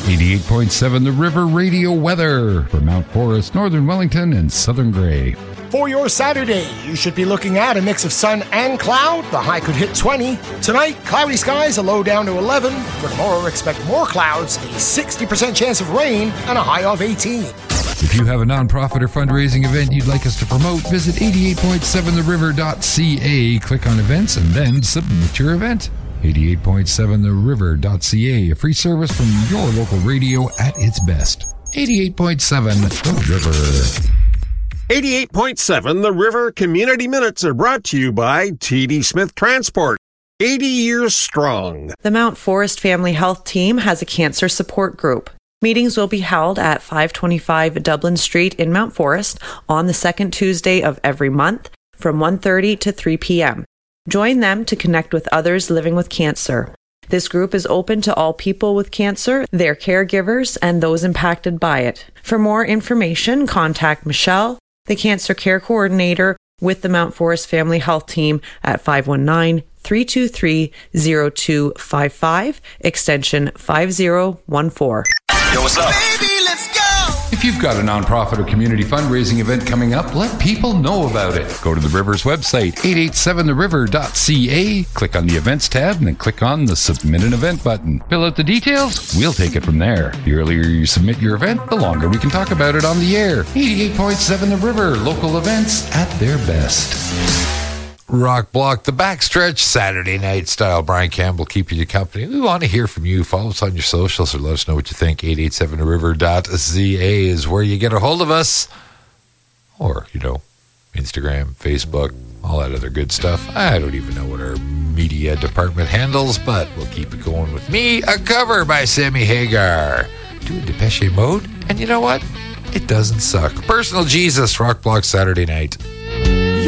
88.7 The River Radio weather for Mount Forest, Northern Wellington, and Southern Grey. For your Saturday, you should be looking at a mix of sun and cloud. The high could hit 20. Tonight, cloudy skies, a low down to 11. For tomorrow, expect more clouds, a 60% chance of rain, and a high of 18. If you have a nonprofit or fundraising event you'd like us to promote, visit 88.7theriver.ca, click on events, and then submit your event. 88.7theriver.ca, a free service from your local radio at its best. 88.7 The River. 88.7 The River Community Minutes are brought to you by TD Smith Transport. 80 years strong. The Mount Forest Family Health Team has a cancer support group. Meetings will be held at 525 Dublin Street in Mount Forest on the second Tuesday of every month from 1:30 to 3 p.m. Join them to connect with others living with cancer. This group is open to all people with cancer, their caregivers, and those impacted by it. For more information, contact Michelle, the Cancer Care Coordinator with the Mount Forest Family Health Team at 519-323-0255, extension 5014. Yo, what's up? Baby, let's go! If you've got a nonprofit or community fundraising event coming up, let people know about it. Go to the River's website, 887theriver.ca, click on the events tab, and then click on the submit an event button. Fill out the details, we'll take it from there. The earlier you submit your event, the longer we can talk about it on the air. 88.7 The River, local events at their best. Rock Block, the backstretch, Saturday night style. Brian Campbell keeping you company. We want to hear from you. Follow us on your socials or let us know what you think. 887theriver.ca is where you get a hold of us. Or, Instagram, Facebook, all that other good stuff. I don't even know what our media department handles, but we'll keep it going with me. A cover by Sammy Hagar. Doing Depeche Mode. And you know what? It doesn't suck. Personal Jesus, Rock Block, Saturday night.